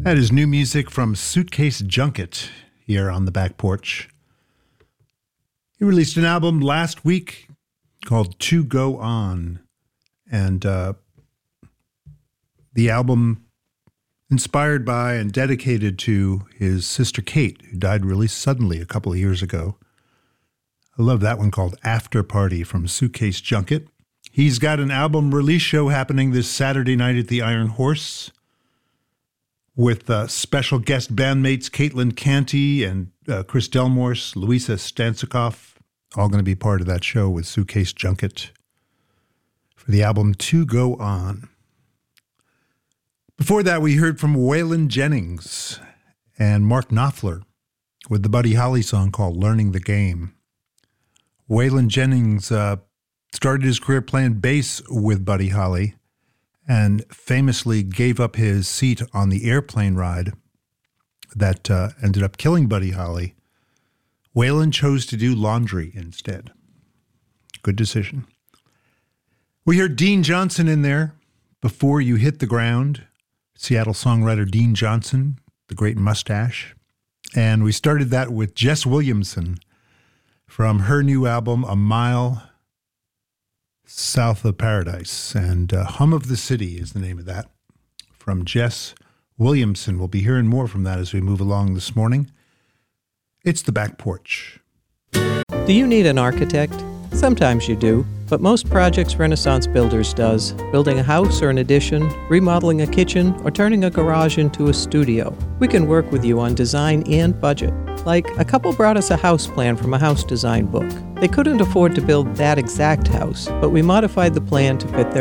That is new music from Suitcase Junket here on the back porch. He released an album last week called To Go On. And the album inspired by and dedicated to his sister Kate, who died really suddenly a couple of years ago. I love that one called After Party from Suitcase Junket. He's got an album release show happening this Saturday night at the Iron Horse with special guest bandmates Caitlin Canty and Chris Delmorse, Louisa Stansikoff, all going to be part of that show with Suitcase Junket for the album To Go On. Before that, we heard from Waylon Jennings and Mark Knopfler with the Buddy Holly song called Learning the Game. Waylon Jennings started his career playing bass with Buddy Holly and famously gave up his seat on the airplane ride that ended up killing Buddy Holly. Waylon chose to do laundry instead. Good decision. We heard Dean Johnson in there, Before You Hit the Ground. Seattle songwriter Dean Johnson, the great mustache. And we started that with Jess Williamson from her new album, A Mile South of Paradise. And Hum of the City is the name of that, from Jess Williamson. We'll be hearing more from that as we move along this morning. It's the back porch. Do you need an architect? Sometimes you do, but most projects Renaissance Builders does. Building a house or an addition, remodeling a kitchen, or turning a garage into a studio. We can work with you on design and budget. Like, a couple brought us a house plan from a house design book. They couldn't afford to build that exact house, but we modified the plan to fit their